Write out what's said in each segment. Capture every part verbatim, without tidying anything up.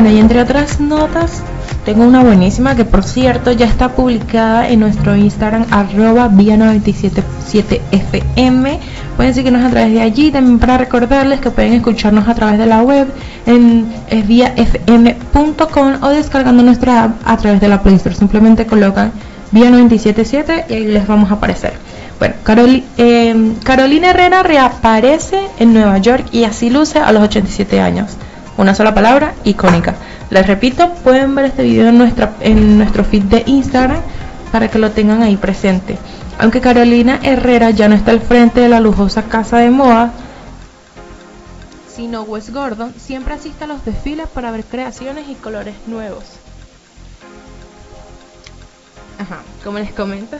Y entre otras notas, tengo una buenísima que por cierto ya está publicada en nuestro Instagram arroba vía noventa y siete punto siete F M. Pueden seguirnos a través de allí. También para recordarles que pueden escucharnos a través de la web en es vía f m punto com o descargando nuestra app a través de la Play Store. Simplemente colocan vía noventa y siete punto siete y ahí les vamos a aparecer. Bueno, Caroli, eh, Carolina Herrera reaparece en Nueva York y así luce a los ochenta y siete años. Una sola palabra, icónica. Les repito, pueden ver este video en, nuestra, en nuestro feed de Instagram para que lo tengan ahí presente. Aunque Carolina Herrera ya no está al frente de la lujosa casa de moda, sino Wes Gordon siempre asiste a los desfiles para ver creaciones y colores nuevos. Ajá, como les comento,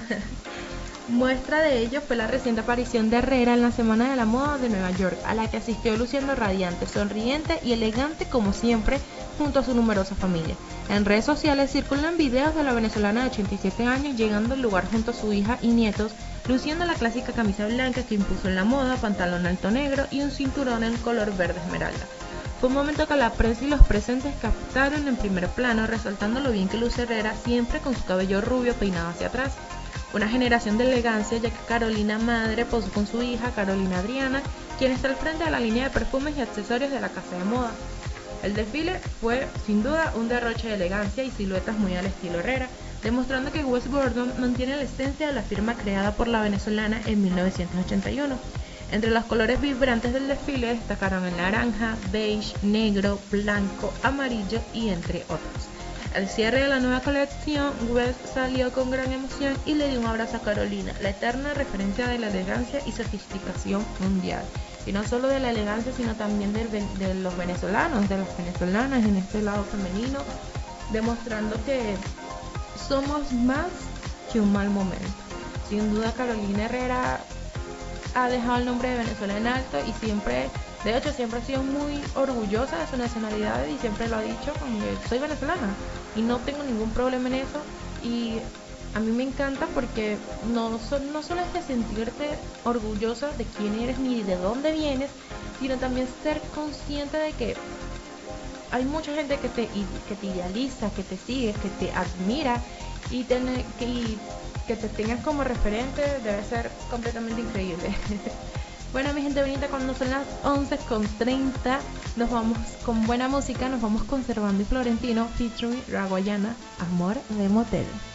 muestra de ello fue la reciente aparición de Herrera en la Semana de la Moda de Nueva York, a la que asistió luciendo radiante, sonriente y elegante como siempre, junto a su numerosa familia. En redes sociales circulan videos de la venezolana de ochenta y siete años llegando al lugar junto a su hija y nietos, luciendo la clásica camisa blanca que impuso en la moda, pantalón alto negro y un cinturón en color verde esmeralda. Fue un momento que la prensa y los presentes captaron en primer plano, resaltando lo bien que luce Herrera siempre con su cabello rubio peinado hacia atrás. Una generación de elegancia, ya que Carolina madre posó con su hija Carolina Adriana, quien está al frente de la línea de perfumes y accesorios de la casa de moda. El desfile fue sin duda un derroche de elegancia y siluetas muy al estilo Herrera, demostrando que Wes Gordon mantiene la esencia de la firma creada por la venezolana en mil novecientos ochenta y uno. Entre los colores vibrantes del desfile destacaron el naranja, beige, negro, blanco, amarillo y entre otros. Al cierre de la nueva colección, Wes salió con gran emoción y le dio un abrazo a Carolina, la eterna referencia de la elegancia y sofisticación mundial. Y no solo de la elegancia, sino también de, de los venezolanos, de las venezolanas en este lado femenino, demostrando que somos más que un mal momento. Sin duda Carolina Herrera ha dejado el nombre de Venezuela en alto y siempre, de hecho siempre ha sido muy orgullosa de su nacionalidad y siempre lo ha dicho como que soy venezolana y no tengo ningún problema en eso. Y a mí me encanta porque no, son, no solo es de sentirte orgullosa de quién eres ni de dónde vienes, sino también ser consciente de que hay mucha gente que te, que te idealiza, que te sigue, que te admira y, tener, que, y que te tengas como referente debe ser completamente increíble. Bueno, mi gente bonita, cuando son las once con treinta nos vamos con buena música, nos vamos con Servando y Florentino featuring Raguayana, Amor de Motel.